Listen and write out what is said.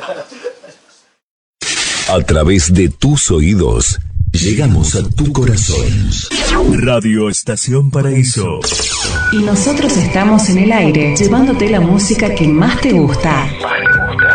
A través de tus oídos, llegamos a tu corazón. Radio Estación Paraíso. Y nosotros estamos en el aire, llevándote la música que más te gusta.